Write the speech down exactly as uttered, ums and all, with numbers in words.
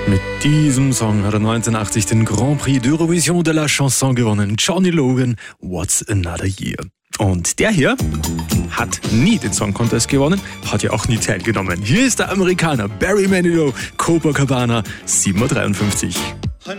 Mit diesem Song hat er neunzehnhundertachtzig den Grand Prix d'Eurovision de la Chanson gewonnen. Johnny Logan, What's Another Year. Und der hier hat nie den Song Contest gewonnen, hat ja auch nie teilgenommen. Hier ist der Amerikaner Barry Manilow, Copacabana, sieben Uhr dreiundfünfzig.